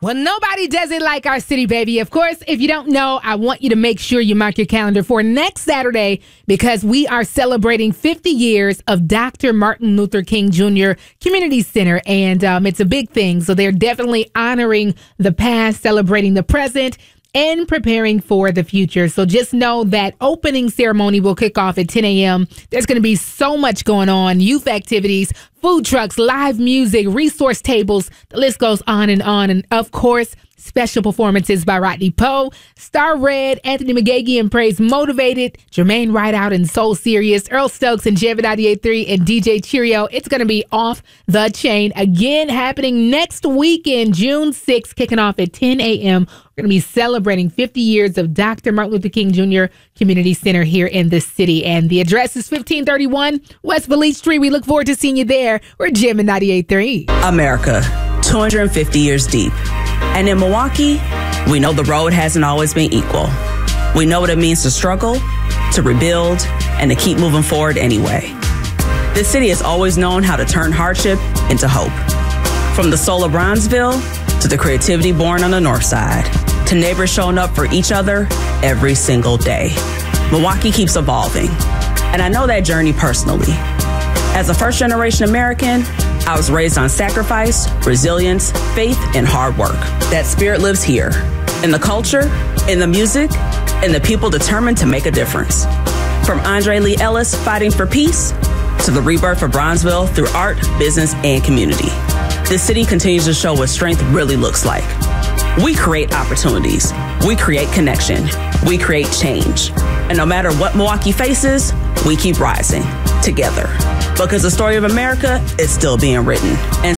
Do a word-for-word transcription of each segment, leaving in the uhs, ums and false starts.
Well, nobody does it like our city, baby. Of course, if you don't know, I want you to make sure you mark your calendar for next Saturday because we are celebrating fifty years of Doctor Martin Luther King Junior Community Center, and um, it's a big thing. So they're definitely honoring the past, celebrating the present, and preparing for the future. So just know that opening ceremony will kick off at ten a.m. There's going to be so much going on, youth activities, food trucks, live music, resource tables. The list goes on and on. And of course, special performances by Rodney Poe, Star Red, Anthony McGagey and Praise Motivated, Jermaine Rideout and Soul Serious, Earl Stokes and Jevin ninety-eight point three, and D J Cheerio. It's going to be off the chain. Again, happening next weekend, June sixth, kicking off at ten a.m. We're going to be celebrating fifty years of Doctor Martin Luther King Junior Community Center here in the city. And the address is fifteen thirty-one West Valise Street. We look forward to seeing you there. We're Jevin ninety-eight point three. America, two hundred fifty years deep. And in Milwaukee, we know the road hasn't always been equal. We know what it means to struggle, to rebuild, and to keep moving forward anyway. This city has always known how to turn hardship into hope. From the soul of Bronzeville to the creativity born on the north side, to neighbors showing up for each other every single day. Milwaukee keeps evolving, and I know that journey personally. As a first-generation American, I was raised on sacrifice, resilience, faith, and hard work. That spirit lives here, in the culture, in the music, and the people determined to make a difference. From Andre Lee Ellis fighting for peace, to the rebirth of Bronzeville through art, business, and community. This city continues to show what strength really looks like. We create opportunities. We create connection. We create change. And no matter what Milwaukee faces, we keep rising together. Because the story of America is still being written. And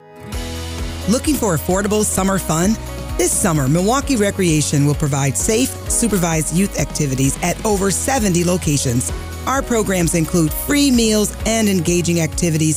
looking for affordable summer fun? This summer, Milwaukee Recreation will provide safe, supervised youth activities at over seventy locations. Our programs include free meals and engaging activities